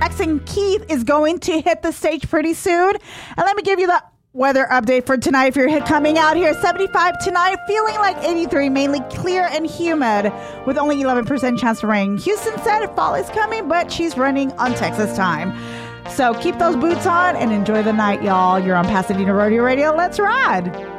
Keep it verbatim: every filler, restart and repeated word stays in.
X and Keith is going to hit the stage pretty soon. And let me give you the weather update for tonight. If you're coming out here, seventy-five tonight, feeling like eighty-three, mainly clear and humid with only eleven percent chance of rain. Houston said fall is coming, but she's running on Texas time. So keep those boots on and enjoy the night, y'all. You're on Pasadena Rodeo Radio. Let's ride.